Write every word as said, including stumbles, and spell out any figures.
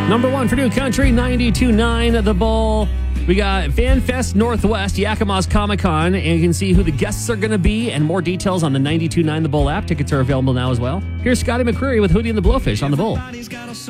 Number one for New Country, ninety-two point nine The Bull. We got FanFest Northwest, Yakima's Comic Con, and you can see who the guests are going to be and more details on the ninety-two point nine The Bull app. Tickets are available now as well. Here's Scotty McCreery with Hootie and the Blowfish on The Bull.